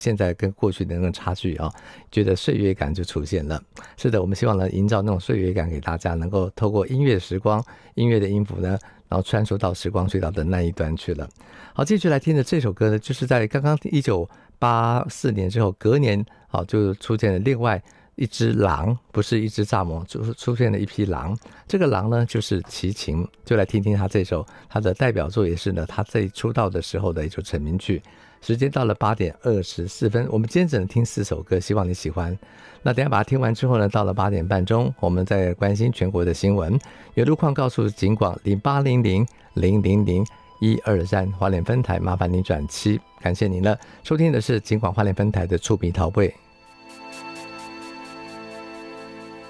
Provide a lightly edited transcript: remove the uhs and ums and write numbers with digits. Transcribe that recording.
现在跟过去的那种差距啊，觉得岁月感就出现了。是的，我们希望呢营造那种岁月感给大家，能够透过音乐时光、音乐的音符呢，然后穿梭到时光隧道的那一端去了。好，继续来听的这首歌呢，就是在刚刚1984年之后，隔年好就出现了另外一只狼，不是一只蚱蜢，就是出现了一匹狼。这个狼呢就是齐秦，就来听听他这首他的代表作，也是呢他最出道的时候的一首成名曲。时间到了8:24，我们今天只能听4首歌，希望你喜欢。那等一下把它听完之后呢，到了8点半钟，我们再关心全国的新闻。有路况告诉警广0800000123花莲分台，麻烦您转7。感谢您了，收听的是警广花莲分台的触笔陶会。